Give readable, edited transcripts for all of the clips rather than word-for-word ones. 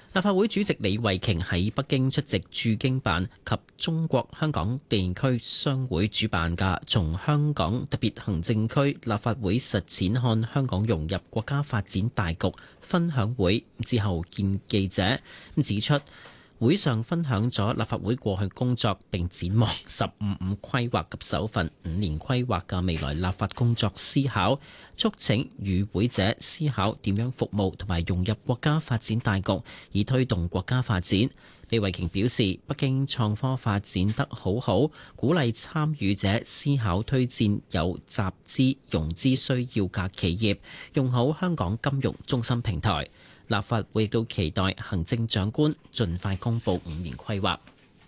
立法會主席李慧瓊喺北京出席駐京辦及中國香港地區商會主辦嘅從香港特別行政區立法會實踐看香港融入國家發展大局分享會之後見記者，指出會上分享咗立法會過去工作，並展望15規劃及首份5年規劃嘅未來立法工作思考，促請與會者思考點樣服務同埋融入國家發展大局，以推動國家發展。李慧瓊表示，北京創科發展得好好，鼓勵參與者思考推薦有集資融資需要嘅企業，用好香港金融中心平台。立法會亦都期待行政長官盡快公布5年規劃。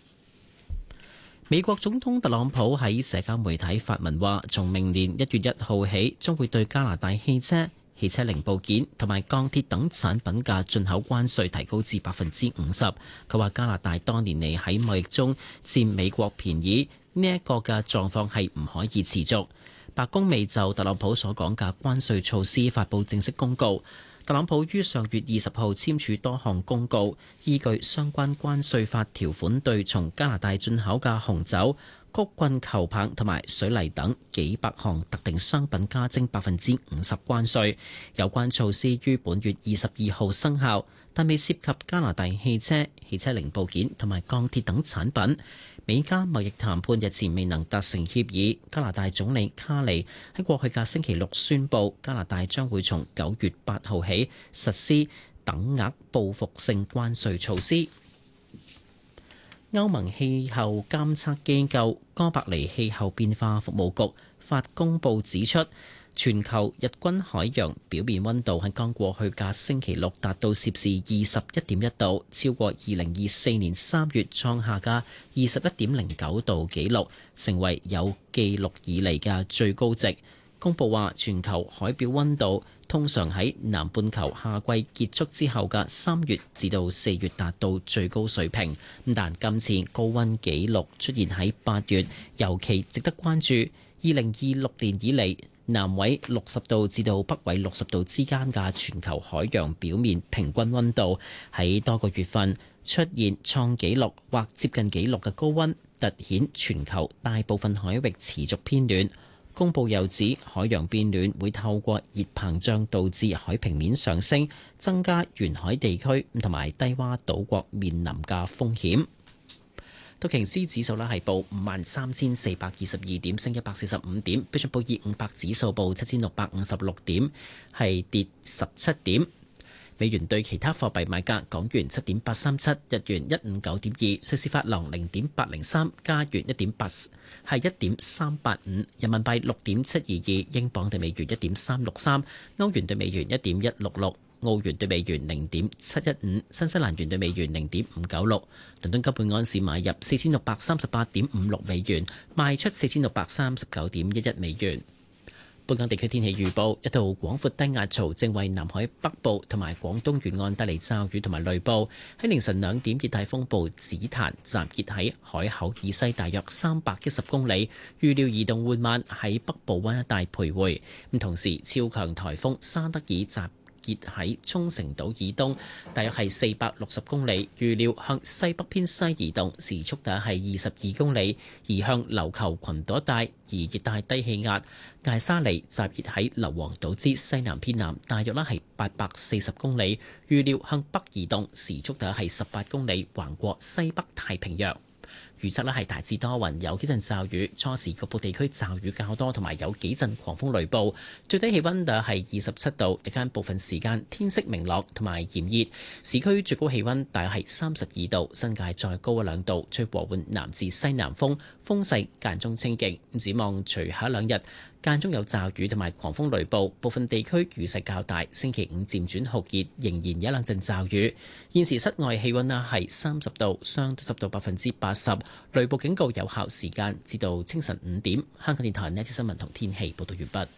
美國總統特朗普喺社交媒體發文話，從明年1月1號起，將會對加拿大汽車、汽車零部件同埋鋼鐵等產品嘅進口關稅提高至50%。佢話加拿大多年嚟喺貿易中佔美國便宜，呢一個嘅狀況係唔可以持續。白宮未就特朗普所講嘅關稅措施發布正式公告。特朗普於上月20號簽署多項公告，依據相關關稅法條款，對從加拿大進口嘅紅酒、曲棍球棒同埋水泥等幾百項特定商品加徵50%關稅。有關措施於本月22號生效，但未涉及加拿大汽車、汽車零部件同埋鋼鐵等產品。美加貿易談判日前未能達成協議，加拿大總理卡尼喺過去嘅星期六宣布，加拿大將會從9月8號起實施等額報復性關稅措施。歐盟氣候監測機構哥白尼氣候變化服務局發公報指出，全球日均海洋表面溫度喺剛過去嘅星期六達到攝氏21.1度，超過2024年3月創下嘅21.09度紀錄，成為有記錄以嚟嘅最高值。公佈話，全球海表溫度通常喺南半球夏季結束之後嘅3月至到4月達到最高水平，但今次高溫紀錄出現喺8月，尤其值得關注。2026年以嚟，南緯60度至到北緯60度之間嘅全球海洋表面平均溫度喺多個月份出現創紀錄或接近紀錄嘅高溫，凸顯全球大部分海域持續偏暖。公佈又指，海洋變暖會透過熱膨脹導致海平面上升，增加沿海地區同埋低窪島國面臨嘅風險。道瓊斯指數係報53,422點，升145點；標準普爾500指數報7,656點，係跌17點。美元對其他貨幣買價：港元7.837，日元159.2，瑞士法郎0.803，加元1.385，人民幣6.722，英鎊對美元1.363，歐元對美元1.166。澳元對美元0.715，新西蘭元對美元0.596。倫敦金本安士買入4638.56美元，賣出4639.11美元。本港地區天氣預報：一道廣闊低壓槽正為南海北部同埋廣東沿岸帶嚟驟雨同埋雷暴。喺凌晨2點，熱帶風暴紫檀集結喺海口以西大約310公里，預料移動緩慢喺北部灣一帶徘徊。咁同時，超強颱風沙德爾集結喺沖繩島以東，大約係460公里，預料向西北偏西移動，時速大約係22公里，移向琉球群島一帶。而熱帶低氣壓艾沙尼集結喺硫磺島之西南偏南，大約係840公里，預料向北移動，時速大約係18公里，橫過西北太平洋。預測係大致多雲，有幾陣驟雨，初時局部地區驟雨較多，同埋有幾陣狂風雷暴。最低氣溫大約係27度，日間部分時間天色明朗同埋炎熱。市區最高氣溫大約係32度，新界再高1-2度，吹和緩南至西南風，風勢間中清勁。展望隨後2日間中有驟雨同埋狂風雷暴，部分地區雨勢較大。星期5漸轉酷熱，仍然有2陣驟雨。現時室外氣溫係30度，相對濕度80%。雷暴警告有效時間至到清晨5點。香港電台呢節新聞同天氣報道完畢。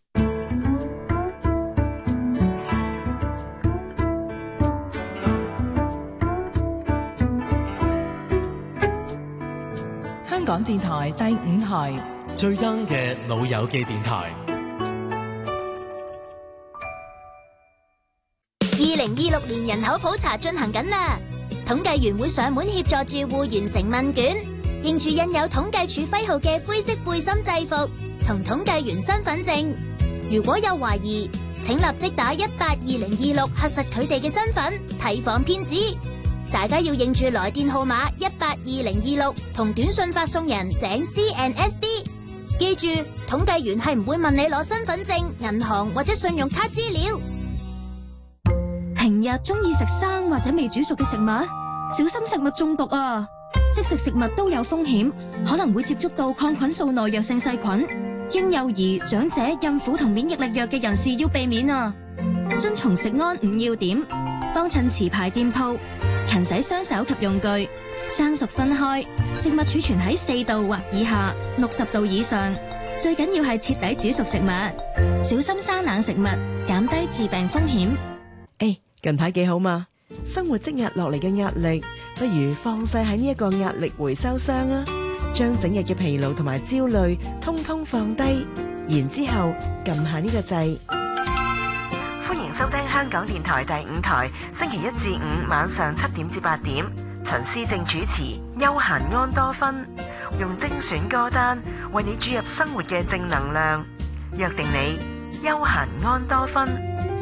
香港電台第5台。 最 young 嘅老友記電台。 2026年人口普查進行緊啦，統計員會上門協助住戶完成問卷，認住印有統計處徽號嘅灰色背心制服同統計員身份證。如果有懷疑，請立即打182026核實佢哋嘅身份，提防騙子。大家要認住來電號碼182026同短信發送人井 CNSD。記住，統計員係唔會問你攞身份證、銀行或者信用卡資料。 平日中意食生或者未煮熟嘅食物，小心食物中毒啊！即食食物都有風險，可能會接觸到抗菌素耐藥性細菌。嬰幼兒、長者、孕婦同免疫力弱嘅人士要避免啊！遵從食安5要點，幫襯持牌店鋪，勤洗雙手及用具，生熟分開，食物儲存喺4度或以下，60度以上。最緊要係徹底煮熟食物，小心生冷食物，減低致病風險。 近排幾好嘛？生活積壓落嚟嘅壓力，不如放晒喺呢一個壓力回收箱啊！將整日嘅疲勞同埋焦慮通通放低，然之後撳下呢個掣。歡迎收聽香港電台第5台，星期1至5晚上7點至8點，陳思正主持《休閒安多芬》，用精選歌單為你注入生活嘅正能量。約定你休閒安多芬。